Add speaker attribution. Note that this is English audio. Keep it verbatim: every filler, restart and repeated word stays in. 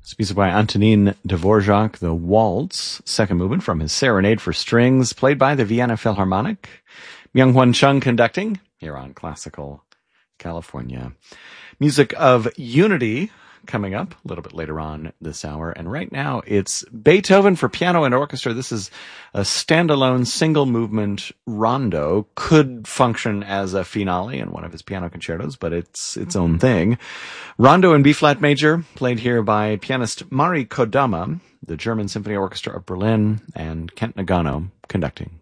Speaker 1: It's music by Antonin Dvorak, the Waltz, second movement from his Serenade for Strings, played by the Vienna Philharmonic. Myung-Hwan Chung conducting here on Classical California. Music of Unity coming up a little bit later on this hour. And right now it's Beethoven for piano and orchestra. This is a standalone single movement rondo. Could function as a finale in one of his piano concertos, but it's its own thing. Rondo in B-flat major, played here by pianist Mari Kodama, the German Symphony Orchestra of Berlin, and Kent Nagano conducting.